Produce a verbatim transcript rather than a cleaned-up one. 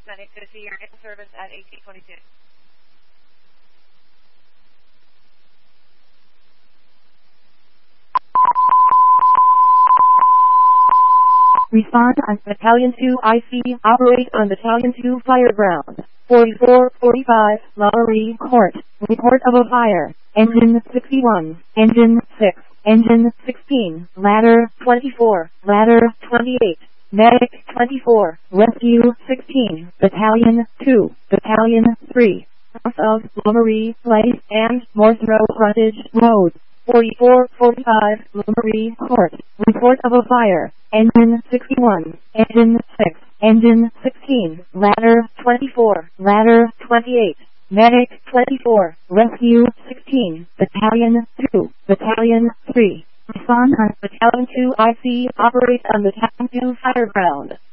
Medic to see your in service at eighteen twenty-two. Respond on Battalion two I C. Operate on Battalion two fire ground. forty-four forty-five, Lowry Court. Report of a fire. Engine sixty-one. Engine six. Engine sixteen. Ladder twenty-four. Ladder twenty-eight. Medic twenty-four. Rescue sixteen. Battalion two. Battalion three. South of Lowry Place and Morse Road Frontage Road. forty-four forty-five, Lowry Court. Report of a fire. Engine sixty-one. Engine six. Engine sixteen. Ladder twenty-four. Ladder twenty-eight. Medic twenty-four. Rescue sixteen. Battalion two. Battalion three. Respond on Battalion two I C. Operate on Battalion two fire ground.